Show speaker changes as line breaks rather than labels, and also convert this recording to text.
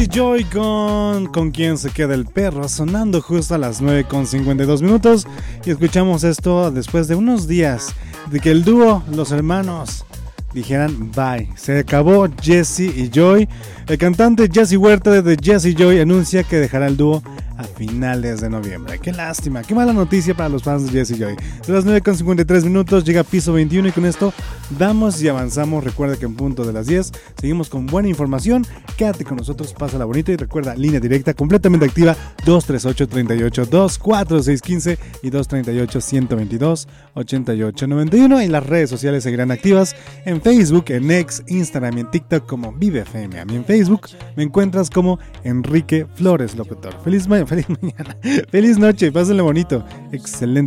Jesse Joy con quien se queda el perro, sonando justo a las 9:52 y escuchamos esto después de unos días de que el dúo, los hermanos, dijeran bye, se acabó Jesse y Joy. El cantante Jesse Huerta de The Jesse Joy anuncia que dejará el dúo a finales de noviembre. Qué lástima, qué mala noticia para los fans de Jesse Joy. De las 9:53 llega Piso 21 y con esto damos y avanzamos. Recuerda que en punto de las 10 seguimos con buena información. Quédate con nosotros, pásala bonita y recuerda, línea directa completamente activa 238-38-24615 y 238-122-8891. Y las redes sociales seguirán activas en Facebook, en X, Instagram y en TikTok como Vive FM. A mí en Facebook me encuentras como Enrique Flores Locutor. Feliz mañana, feliz noche, pásenle bonito, excelente.